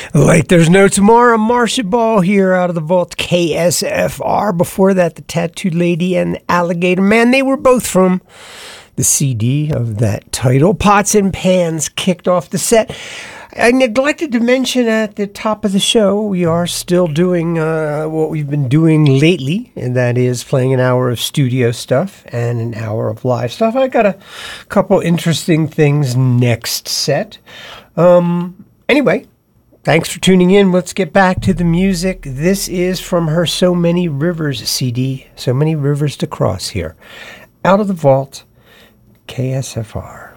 Like there's no tomorrow, Marcia Ball here out of the vault, KSFR. Before that, the Tattooed Lady and the Alligator Man. They were both from the CD of that title. Pots and Pans kicked off the set. I neglected to mention at the top of the show, we are still doing what we've been doing lately, and that is playing an hour of studio stuff and an hour of live stuff. I got a couple interesting things next set. Anyway, thanks for tuning in. Let's get back to the music. This is from her So Many Rivers CD, So Many Rivers to Cross here. Out of the vault, KSFR.